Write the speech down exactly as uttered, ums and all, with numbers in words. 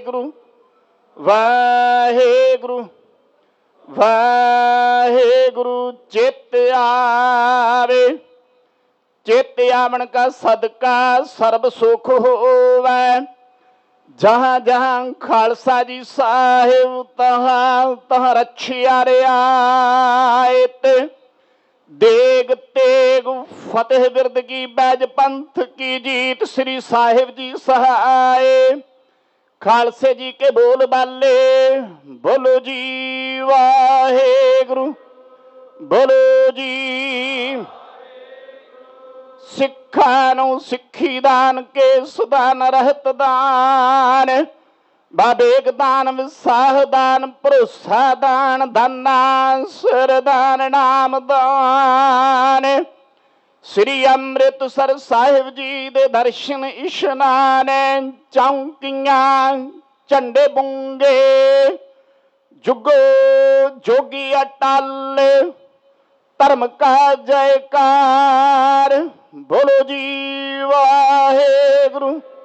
वाहेगुरु वाहेगुरु वाहेगुरु। चित आवे चित आवन का सदका सर्ब सुख होवै। जहाँ जहाँ खालसा जी साहिब तहाँ तहाँ रखिया रियायत। देग तेग फतेह बिरद की बैज पंथ की जीत। श्री साहिब जी सहाय खालसे जी के बोल बाले। बोलो जी वाहेगुरु बोलो जी। सिखा नू सिखी दान के सुदान रहत दान। बाबेग दान विसाह दान भरोसा दान दाना सिर दान नाम दान। श्री अमृतसर साहिब जी दे दर्शन इशनान। चौंकियां झंडे बुंगे जुगो जोगी अटल। धर्म का जयकार बोलो जी वाहेगुरु